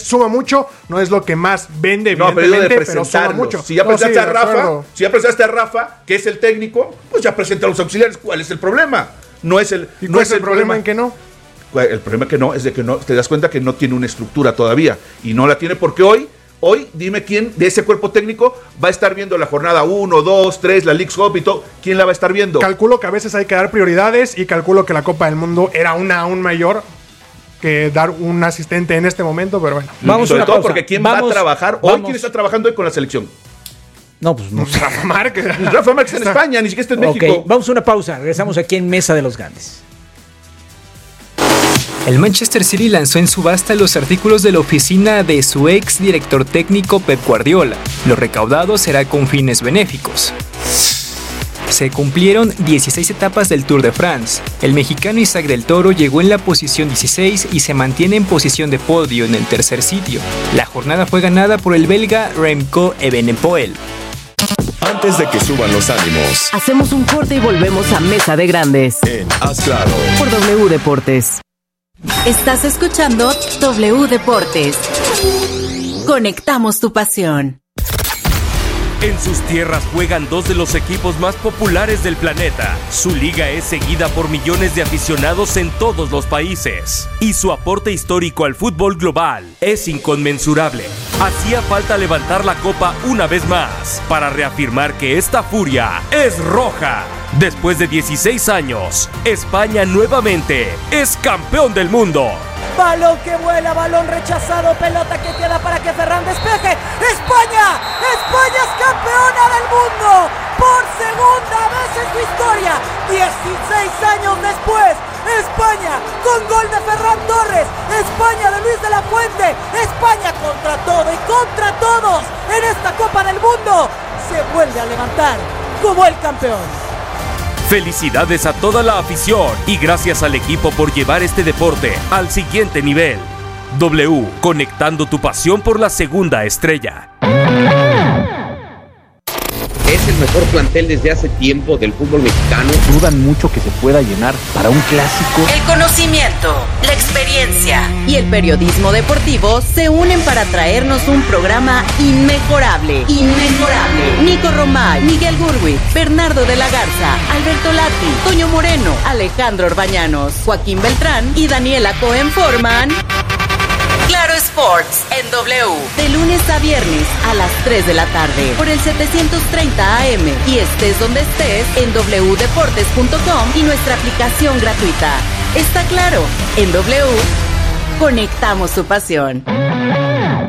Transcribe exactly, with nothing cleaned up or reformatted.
suma mucho, no es lo que más vende, no, evidentemente, pero, pero suma mucho. Si ya no, presentaste sí, a Rafa, si ya presentaste a Rafa, que es el técnico, pues ya presenta a los auxiliares. ¿Cuál es el problema? No es el, ¿Y no cuál es es el problema en que no? El problema que no es de que no te das cuenta que no tiene una estructura todavía y no la tiene porque hoy, hoy dime quién de ese cuerpo técnico va a estar viendo la jornada uno, dos, tres, la Leagues Cup y todo, ¿quién la va a estar viendo? Calculo que a veces hay que dar prioridades y calculo que la Copa del Mundo era una aún mayor que dar un asistente en este momento, pero bueno. Vamos sobre todo pausa. Porque quién vamos, va a trabajar vamos. hoy, quién está trabajando hoy con la selección. No, pues no. Rafa Márquez. Rafa Márquez en España, ni siquiera está en México. Ok, vamos a una pausa. Regresamos aquí en Mesa de los Grandes. El Manchester City lanzó en subasta los artículos de la oficina de su ex director técnico Pep Guardiola. Lo recaudado será con fines benéficos. Se cumplieron dieciséis etapas del Tour de France. El mexicano Isaac del Toro llegó en la posición dieciséis y se mantiene en posición de podio en el tercer sitio. La jornada fue ganada por el belga Remco Evenepoel. Antes de que suban los ánimos, hacemos un corte y volvemos a Mesa de Grandes en Haz Claro por W Deportes. Estás escuchando W Deportes. Conectamos tu pasión. En sus tierras juegan dos de los equipos más populares del planeta. Su liga es seguida por millones de aficionados en todos los países. Y su aporte histórico al fútbol global es inconmensurable. Hacía falta levantar la copa una vez más para reafirmar que esta furia es roja. Después de dieciséis años, España nuevamente es campeón del mundo. Balón que vuela, balón rechazado, pelota que queda para que Ferran despeje. ¡España! ¡España es campeona del mundo! Por segunda vez en su historia, dieciséis años después, España con gol de Ferran Torres, España de Luis de la Fuente, España contra todo y contra todos en esta Copa del Mundo se vuelve a levantar como el campeón. Felicidades a toda la afición y gracias al equipo por llevar este deporte al siguiente nivel. W, conectando tu pasión por la segunda estrella. Es el mejor plantel desde hace tiempo del fútbol mexicano. Dudan mucho que se pueda llenar para un clásico. El conocimiento, la experiencia y el periodismo deportivo se unen para traernos un programa inmejorable. Inmejorable. Nico Romay, Miguel Gurwitz, Bernardo de la Garza, Alberto Lati, Toño Moreno, Alejandro Orbañanos, Joaquín Beltrán y Daniela Cohen forman Claro Sports en W, de lunes a viernes a las tres de la tarde por el setecientos treinta A M y estés donde estés en doble u deportes punto com y nuestra aplicación gratuita. Está claro, en W conectamos su pasión.